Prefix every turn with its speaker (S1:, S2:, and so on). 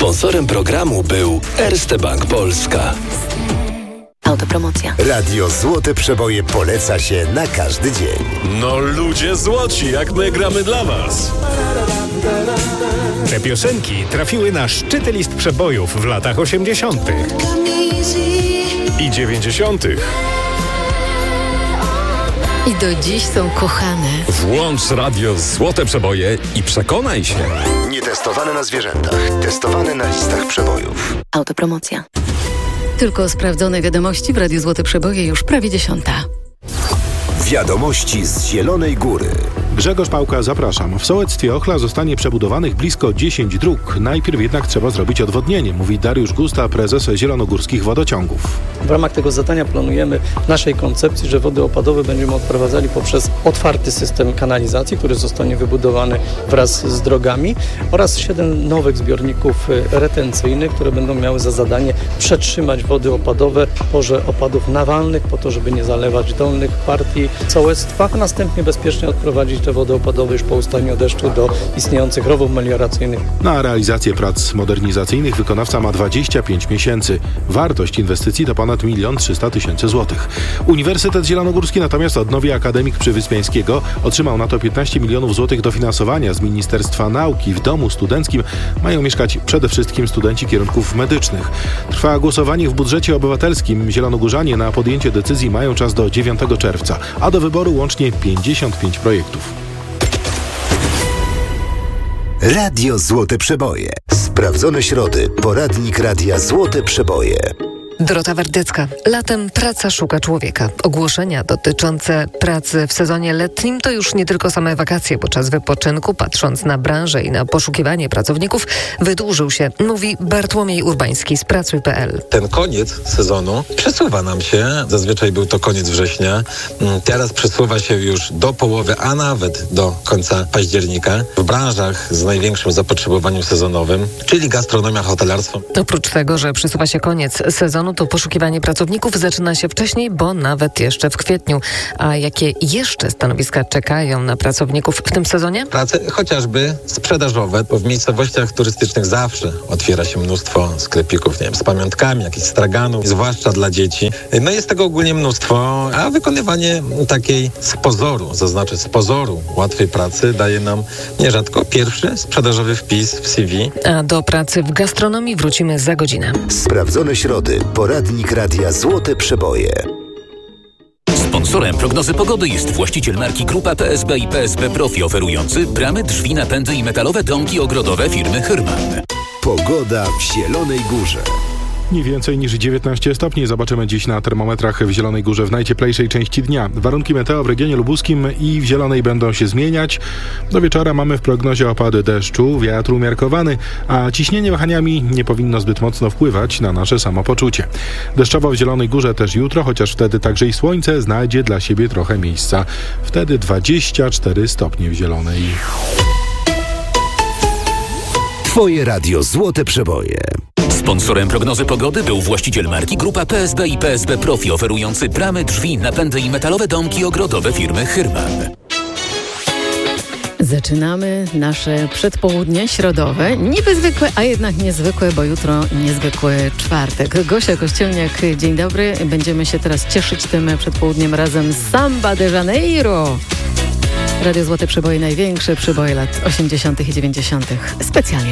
S1: Sponsorem programu był Erste Bank Polska.
S2: Autopromocja.
S3: Radio Złote Przeboje poleca się na każdy dzień.
S4: No ludzie złoci, jak my gramy dla was.
S5: Te piosenki trafiły na szczyty list przebojów w latach 80.
S4: I 90.
S2: I do dziś są kochane.
S6: Włącz Radio Złote Przeboje i przekonaj się.
S3: Nietestowane na zwierzętach, testowane na listach przebojów.
S2: Autopromocja. Tylko sprawdzone wiadomości w Radiu Złote Przeboje już prawie 10.
S3: Wiadomości z Zielonej Góry.
S7: Grzegorz Pałka, zapraszam. W sołectwie Ochla zostanie przebudowanych blisko 10 dróg. Najpierw jednak trzeba zrobić odwodnienie, mówi Dariusz Gusta, prezes zielonogórskich wodociągów.
S8: W ramach tego zadania planujemy w naszej koncepcji, że wody opadowe będziemy odprowadzali poprzez otwarty system kanalizacji, który zostanie wybudowany wraz z drogami, oraz 7 nowych zbiorników retencyjnych, które będą miały za zadanie przetrzymać wody opadowe w porze opadów nawalnych, po to, żeby nie zalewać dolnych partii sołectwa, a następnie bezpiecznie odprowadzić te wody opadowe już po ustaniu deszczu do istniejących rowów melioracyjnych.
S7: Na realizację prac modernizacyjnych wykonawca ma 25 miesięcy. Wartość inwestycji to ponad 1 300 000 złotych. Uniwersytet Zielonogórski natomiast odnowi Akademik Przywyspiańskiego. Otrzymał na to 15 milionów złotych dofinansowania z Ministerstwa Nauki. W domu studenckim mają mieszkać przede wszystkim studenci kierunków medycznych. Trwa głosowanie w budżecie obywatelskim. Zielonogórzanie na podjęcie decyzji mają czas do 9 czerwca, a do wyboru łącznie 55 projektów.
S3: Radio Złote Przeboje. Sprawdzone środy. Poradnik Radia Złote Przeboje.
S9: Dorota Wardecka. Latem praca szuka człowieka. Ogłoszenia dotyczące pracy w sezonie letnim to już nie tylko same wakacje, bo czas wypoczynku, patrząc na branżę i na poszukiwanie pracowników, wydłużył się, mówi Bartłomiej Urbański z Pracuj.pl.
S10: Ten koniec sezonu przesuwa nam się. Zazwyczaj był to koniec września. Teraz przesuwa się już do połowy, a nawet do końca października. W branżach z największym zapotrzebowaniem sezonowym, czyli gastronomia, hotelarstwo.
S9: Oprócz tego, że przesuwa się koniec sezonu, to poszukiwanie pracowników zaczyna się wcześniej, bo nawet jeszcze w kwietniu. A jakie jeszcze stanowiska czekają na pracowników w tym sezonie?
S10: Prace chociażby sprzedażowe, bo w miejscowościach turystycznych zawsze otwiera się mnóstwo sklepików, nie wiem, z pamiątkami, jakichś straganów, zwłaszcza dla dzieci. No jest tego ogólnie mnóstwo, a wykonywanie takiej z pozoru łatwej pracy daje nam nierzadko pierwszy sprzedażowy wpis w CV.
S9: A do pracy w gastronomii wrócimy za godzinę.
S3: Sprawdzone środy. Poradnik Radia Złote Przeboje.
S1: Sponsorem prognozy pogody jest właściciel marki Grupa PSB i PSB Profi, oferujący bramy, drzwi, napędy i metalowe domki ogrodowe firmy Hyrman.
S3: Pogoda w Zielonej Górze.
S7: Nie więcej niż 19 stopni zobaczymy dziś na termometrach w Zielonej Górze w najcieplejszej części dnia. Warunki meteo w regionie lubuskim i w Zielonej będą się zmieniać. Do wieczora mamy w prognozie opady deszczu, wiatr umiarkowany, a ciśnienie wahaniami nie powinno zbyt mocno wpływać na nasze samopoczucie. Deszczowo w Zielonej Górze też jutro, chociaż wtedy także i słońce znajdzie dla siebie trochę miejsca. Wtedy 24 stopnie w Zielonej.
S3: Twoje Radio Złote Przeboje.
S1: Sponsorem prognozy pogody był właściciel marki Grupa PSB i PSB Profi, oferujący bramy, drzwi, napędy i metalowe domki ogrodowe firmy Hyrman.
S2: Zaczynamy nasze przedpołudnie środowe. Niby zwykłe, a jednak niezwykłe, bo jutro niezwykły czwartek. Gosia Kościelniak, dzień dobry. Będziemy się teraz cieszyć tym przedpołudniem razem z Samba de Janeiro. Radio Złote Przeboje, największe przeboje lat 80. i 90. Specjalnie